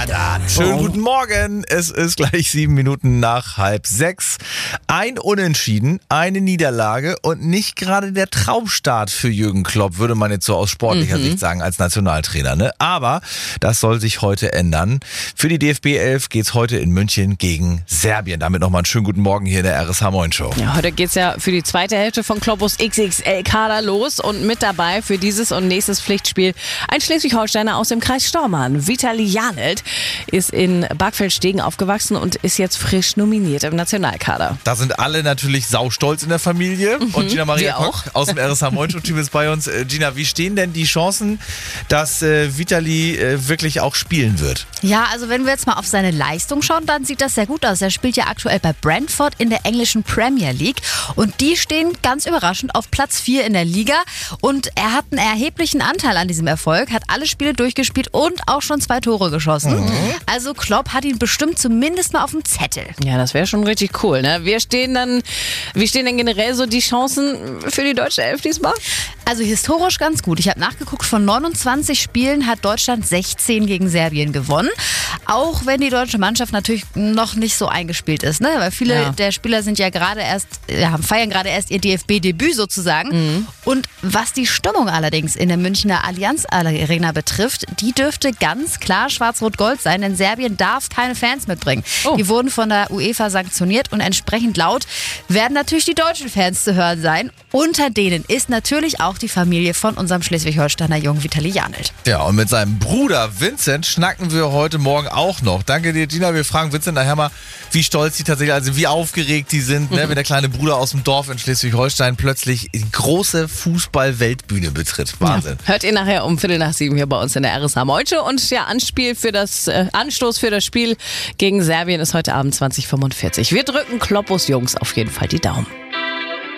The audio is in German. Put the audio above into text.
dann. Schönen guten Morgen. Es ist gleich 7 Minuten nach 5:30. Ein Unentschieden, eine Niederlage und nicht gerade der Traumstart für Jürgen Klopp, würde man jetzt so aus sportlicher Sicht sagen, als Nationaltrainer. Ne? Aber das soll sich heute ändern. Für die DFB 11 geht's heute in München gegen Serbien. Damit nochmal einen schönen guten Morgen hier in der RSH Moin Show. Ja, heute geht's ja für die zweite Hälfte von Kloppos XXL-Kader los und mit dabei für dieses und nächstes Pflichtspiel ein Schleswig-Holsteiner aus dem Kreis Stormarn. Vitali Janelt ist in Barkfeld-Stegen aufgewachsen und ist jetzt frisch nominiert im Nationalkader. Da sind alle natürlich saustolz in der Familie. Und Gina Maria Koch aus dem RSH Moin Show Team ist bei uns. Gina, wie stehen denn die Chancen, dass Vitali wirklich auch spielen wird? Ja, also wenn wir jetzt mal auf seine Leistung schauen, dann sieht das sehr gut aus. Er spielt ja aktuell bei Brentford in der englischen Premier League und die stehen ganz überraschend auf Platz 4 in der Liga und er hat einen erheblichen Anteil an diesem Erfolg, hat alle Spiele durchgespielt und auch schon 2 Tore geschossen. Also Klopp hat ihn bestimmt zumindest mal auf dem Zettel. Ja, das wäre schon richtig cool, ne? Wie stehen denn generell so die Chancen für die deutsche Elf diesmal? Also historisch ganz gut. Ich habe nachgeguckt, von 29 Spielen hat Deutschland 16 gegen Serbien gewonnen. Auch wenn die deutsche Mannschaft natürlich noch nicht so eingespielt ist, ne? Weil viele der Spieler sind ja feiern gerade erst ihr DFB-Debüt sozusagen. Und was die Stimmung allerdings in der Münchner Allianz Arena betrifft, die dürfte ganz klar schwarz-rot-gold sein, denn Serbien darf keine Fans mitbringen. Die wurden von der UEFA sanktioniert und entsprechend laut werden natürlich die deutschen Fans zu hören sein. Unter denen ist natürlich auch die Familie von unserem Schleswig-Holsteiner Jungen Vitali Janelt. Ja, und mit seinem Bruder Vincent schnacken wir heute Morgen auch noch. Danke dir, Gina. Wir fragen Vincent nachher mal, wie stolz die tatsächlich, also wie aufgeregt die sind, ne, wenn der kleine Bruder aus dem Dorf in Schleswig-Holstein plötzlich die große Fußball-Weltbühne betritt. Wahnsinn. Ja. Hört ihr nachher um 6:15 hier bei uns in der RSH Moin Show. Und ja, Anstoß für das Spiel gegen Serbien ist heute Abend 20:45. Wir drücken Kloppos Jungs auf jeden Fall die Daumen.